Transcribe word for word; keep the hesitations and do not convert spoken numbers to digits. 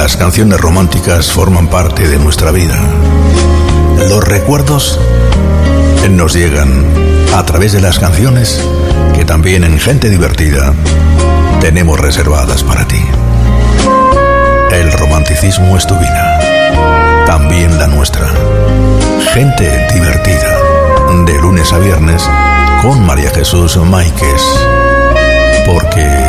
Las canciones románticas forman parte de nuestra vida. Los recuerdos nos llegan a través de las canciones que también en Gente Divertida tenemos reservadas para ti. El romanticismo es tu vida, también la nuestra. Gente Divertida, de lunes a viernes con María Jesús Máiquez. Porque